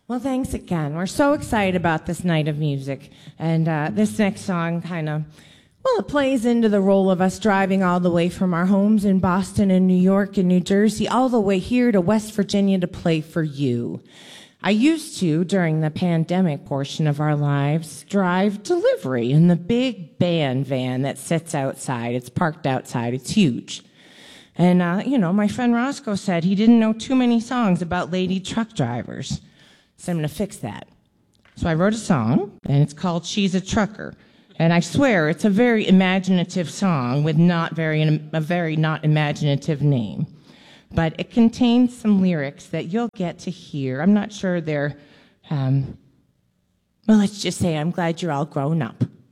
Well, thanks again. We're so excited about this night of music. And this next song it plays into the role of us driving all the way from our homes in Boston and New York and New Jersey, all the way here to West Virginia to play for you. I used to, during the pandemic portion of our lives, drive delivery in the big band van that sits outside. It's parked outside. It's huge. And, my friend Roscoe said he didn't know too many songs about lady truck drivers. So I'm going to fix that. So I wrote a song, and it's called She's a Trucker. And I swear it's a very imaginative song with a very not imaginative name. But it contains some lyrics that you'll get to hear. I'm not sure they're, let's just say I'm glad you're all grown up.